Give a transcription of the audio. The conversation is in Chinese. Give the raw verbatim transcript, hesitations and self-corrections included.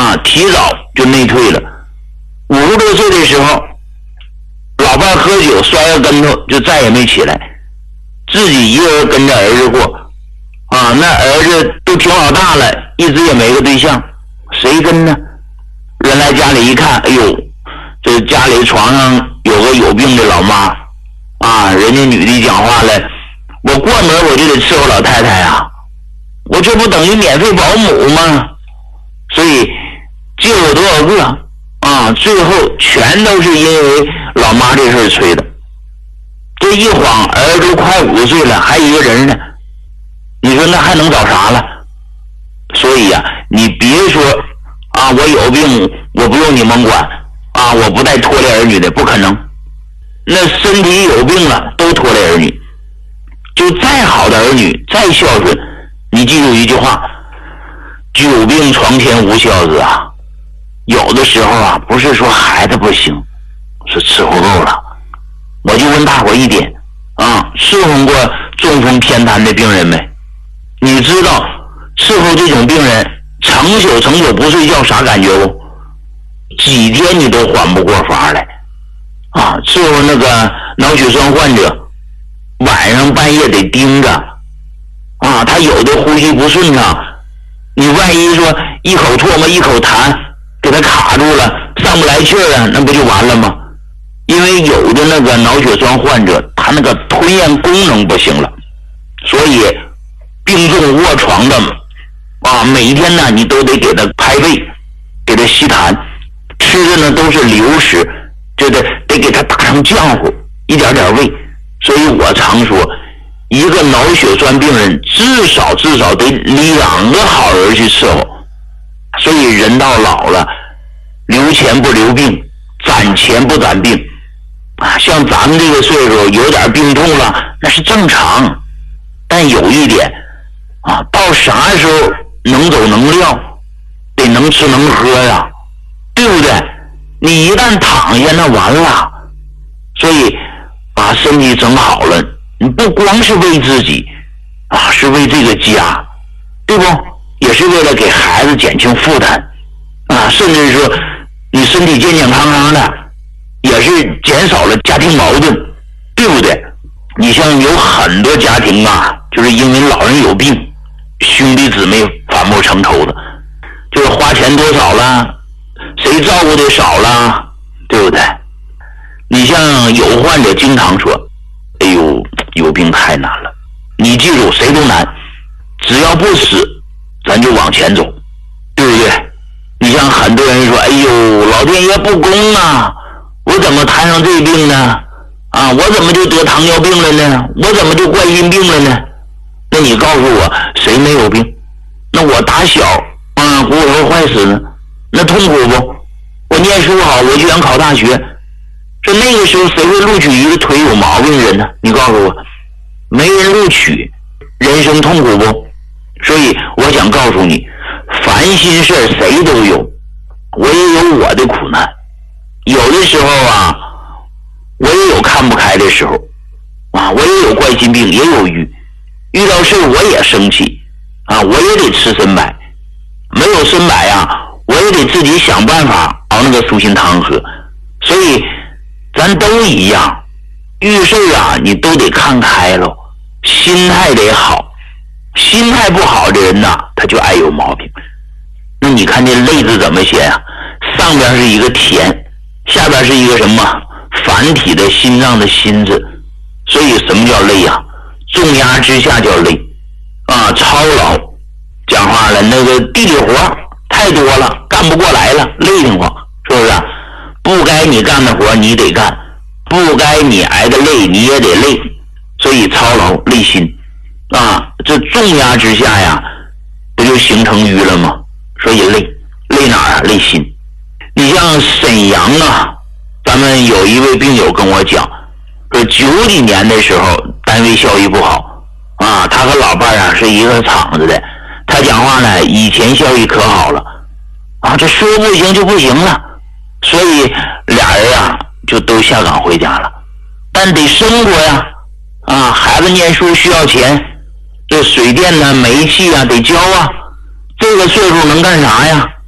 啊，提早就内退了。五十多岁的时候，老伴喝酒摔个跟头就再也没起来，自己一个人跟着儿子过啊，那儿子都挺老大了，一直也没个对象，谁跟呢？人来家里一看，哎呦，这家里床上有个有病的老妈啊，人家女的讲话了，我过门我就得伺候老太太啊，我这不等于免费保姆吗？所以借我多少个啊，最后全都是因为老妈这事吹的。这一晃儿子快五岁了，还一个人呢，你说那还能找啥了？所以呀、啊，你别说啊，我有病我不用你们管啊，我不带拖累儿女的，不可能。那身体有病了都拖累儿女，就再好的儿女再孝顺，你记住一句话，久病床前无孝子啊。有的时候啊，不是说孩子不行，是伺候够了。我就问大伙一点啊，伺候过中风偏瘫的病人没？你知道伺候这种病人成宿成宿不睡觉啥感觉不？几天你都缓不过法来啊！伺候那个脑血栓患者，晚上半夜得盯着啊，他有的呼吸不顺畅，你万一说一口唾沫一口痰给他卡住了，上不来气儿啊，那不就完了吗？因为有的那个脑血栓患者，他那个吞咽功能不行了，所以病重卧床的啊，每一天呢你都得给他拍背，给他吸痰，吃的呢都是流食，就得得给他打成浆糊，一点点喂。所以我常说，一个脑血栓病人至少至少得两个好人去伺候。所以人到老了，留钱不留病，攒钱不攒病啊。像咱们这个岁数有点病痛了，那是正常。但有一点啊，到啥时候能走能撂，得能吃能喝呀，对不对？你一旦躺下那完了。所以把身体整好了，你不光是为自己啊，是为这个家，对不？也是为了给孩子减轻负担啊，甚至说你身体健健康康的，也是减少了家庭矛盾，对不对？你像有很多家庭啊，就是因为老人有病，兄弟姊妹反目成仇的，就是花钱多少了，谁照顾的少了，对不对？你像有患者经常说，哎呦，有病太难了。你记住，谁都难，只要不死咱就往前走，对不对？你像很多人说，哎呦，老天爷不公啊，我怎么摊上这病呢？啊，我怎么就得糖尿病了呢？我怎么就冠心病了呢？那你告诉我，谁没有病？那我打小啊骨头坏死呢，那痛苦不？我念书好，我就想考大学，这那个时候谁会录取一个腿有毛病的人呢？你告诉我，没人录取，人生痛苦不？所以我想告诉你，烦心事谁都有，我也有我的苦难。有的时候啊，我也有看不开的时候啊，我也有冠心病，也有郁，遇到事我也生气啊，我也得吃参柏，没有参柏啊，我也得自己想办法熬那个舒心汤喝。所以咱都一样，遇事啊你都得看开了，心态得好。心态不好的人呐，他就爱有毛病。那你看这累字怎么写啊？上边是一个田，下边是一个什么繁体的心脏的心字。所以什么叫累啊？重压之下叫累啊，操劳。讲话了，那个地里活太多了，干不过来了，累得慌，是不是？不该你干的活你得干，不该你挨的累你也得累。所以操劳累心啊，这重压之下呀，不就形成瘀了吗？所以累，累哪儿啊？累心。你像沈阳啊，咱们有一位病友跟我讲，说九几年的时候单位效益不好啊，他和老伴啊是一个厂子的，他讲话呢以前效益可好了啊，这说不行就不行了，所以俩人啊就都下岗回家了。但得生活呀，啊，孩子念书需要钱，这水电呢煤气啊得交啊，这个岁数能干啥呀？